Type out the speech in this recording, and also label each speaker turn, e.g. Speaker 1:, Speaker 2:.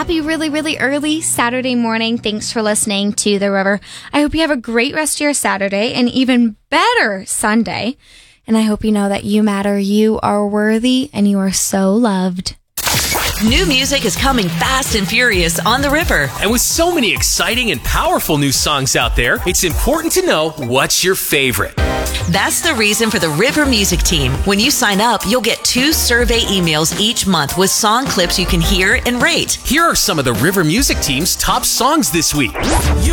Speaker 1: happy really, really early Saturday morning. Thanks for listening to The River. I hope you have a great rest of your Saturday and even better Sunday. And I hope you know that you matter, you are worthy, and you are so loved.
Speaker 2: New music is coming fast and furious on The River.
Speaker 3: And with so many exciting and powerful new songs out there, it's important to know what's your favorite.
Speaker 2: That's the reason for the River Music Team. When you sign up, you'll get 2 survey emails each month with song clips you can hear and rate.
Speaker 3: Here are some of the River Music Team's top songs this week.